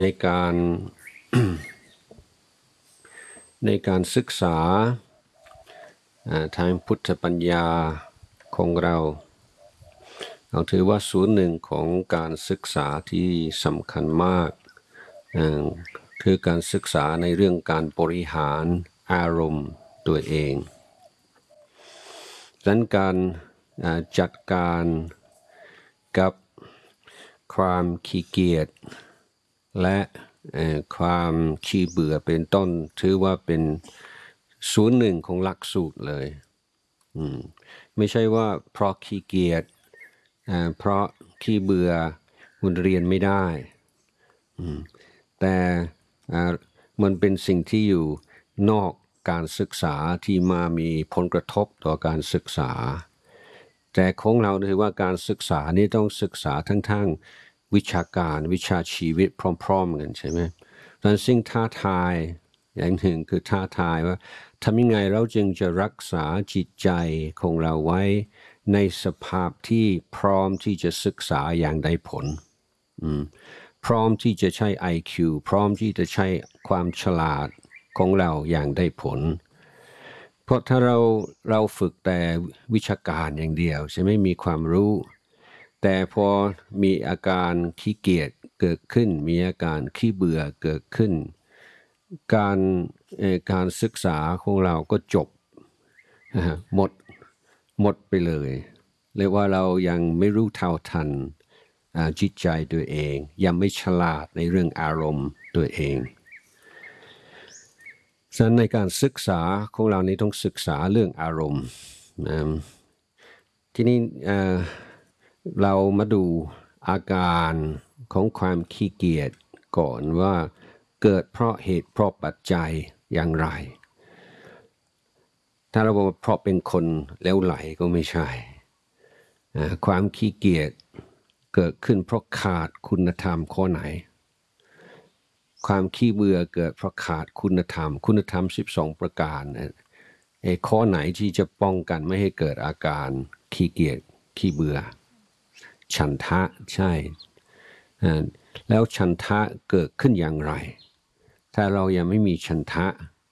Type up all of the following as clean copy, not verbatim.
ในการ ในการศึกษาทางพุทธปัญญาของเราถือว่าส่วนหนึ่งของการศึกษาที่สำคัญมากคือการศึกษาในเรื่องการบริหารอารมณ์ตัวเองดังนั้นการจัดการกับความขี้เกียจและความขี้เบื่อเป็นต้นถือว่าเป็นส่วนหนึ่งของหลักสูตรเลยไม่ใช่ว่าเพราะขี้เกียจเพราะขี้เบื่อคุณเรียนไม่ได้แต่มันเป็นสิ่งที่อยู่นอกการศึกษาที่มามีผลกระทบต่อการศึกษาแต่ของเราถือว่าการศึกษานี้ต้องศึกษาทั้งวิชาการวิชาชีวิตพร้อมๆกันใช่ไหมดังนั้นสิ่งท้าทายอย่างหนึ่งคือท้าทายว่าทำยังไงเราจึงจะรักษาจิตใจของเราไว้ในสภาพที่พร้อมที่จะศึกษาอย่างได้ผลพร้อมที่จะใช้ IQ พร้อมที่จะใช้ความฉลาดของเราอย่างได้ผลเพราะถ้าเราฝึกแต่วิชาการอย่างเดียวใช่ไหมมีความรู้แต่พอมีอาการขี้เกียจเกิดขึ้นมีอาการขี้เบื่อเกิดขึ้นการศึกษาของเราก็จบหมดไปเลยเรียกว่าเรายังไม่รู้เท่าทันจิตใจตัวเองยังไม่ฉลาดในเรื่องอารมณ์ตัวเองฉะนั้นในการศึกษาของเรานี้ต้องศึกษาเรื่องอารมณ์ทีนี้เรามาดูอาการของความขี้เกียจก่อนว่าเกิดเพราะเหตุเพราะปัจจัยอย่างไรถ้าเราบอกว่าเพราะเป็นคนเลวไหลก็ไม่ใช่ความขี้เกียจเกิดขึ้นเพราะขาดคุณธรรมข้อไหนความขี้เบื่อเกิดเพราะขาดคุณธรรม12ประการข้อไหนที่จะป้องกันไม่ให้เกิดอาการขี้เกียจขี้เบื่อฉันทะใช่แล้วฉันทะเกิดขึ้นอย่างไรถ้าเรายังไม่มีฉันทะ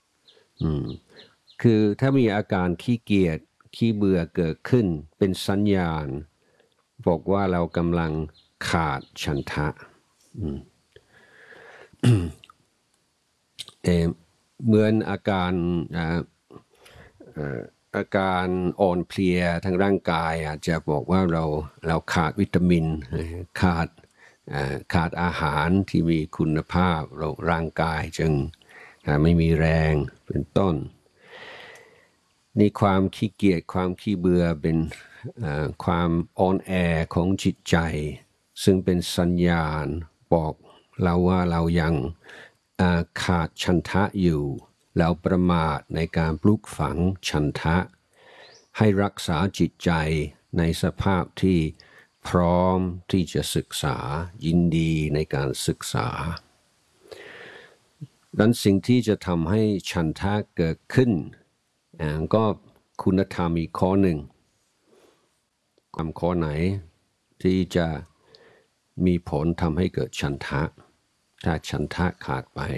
คือถ้ามีอาการขี้เกียจขี้เบื่อเกิดขึ้นเป็นสัญญาณบอกว่าเรากำลังขาดฉันทะเหมือนอาการอ่อนเพลียทางร่างกายอาจจะบอกว่าเราขาดวิตามินขาดอาหารที่มีคุณภาพร่างกายจึงไม่มีแรงเป็นต้นนี่ความขี้เกียจความขี้เบื่อเป็นความอ่อนแอของจิตใจซึ่งเป็นสัญญาณบอกเราว่าเรายังขาดฉันทะอยู่แล้วประมาทในการปลูกฝังฉันทะให้รักษาจิตใจในสภาพที่พร้อมที่จะศึกษายินดีในการศึกษาดังนั้นสิ่งที่จะทำให้ฉันทะเกิดขึ้นก็คุณธรรมอีกข้อหนึ่งข้อไหนที่จะมีผลทำให้เกิดฉันทะถ้าฉันทะขาดไป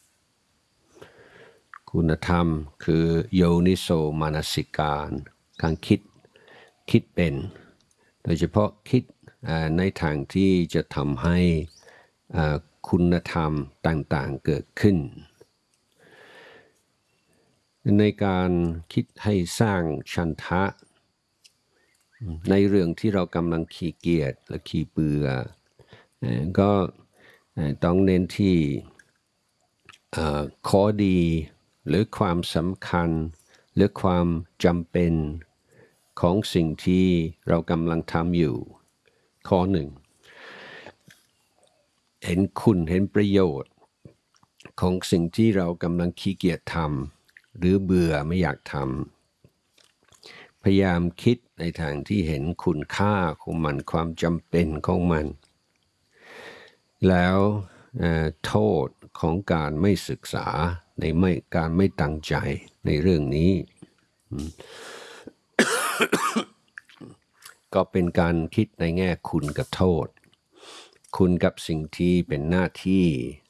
คุณธรรมคือโยนิโสมนสิการการคิดเป็นโดยเฉพาะคิดในทางที่จะทำให้คุณธรรมต่างๆเกิดขึ้นในการคิดให้สร้างฉันทะในเรื่องที่เรากำลังขี้เกียจและขี้เบื่อก็ต้องเน้นที่ข้อดีหรือความสำคัญหรือความจำเป็นของสิ่งที่เรากำลังทำอยู่ข้อหนึ่งเห็นคุณเห็นประโยชน์ของสิ่งที่เรากำลังขี้เกียจทำหรือเบื่อไม่อยากทำพยายามคิดในทางที่เห็นคุณค่าของมันความจำเป็นของมันแล้วโทษของการไม่ศึกษาในการไม่ตั้งใจในเรื่องนี้ก็เป็นการคิดในแง่คุณกับโทษคุณกับสิ่งที่เป็นหน้าที่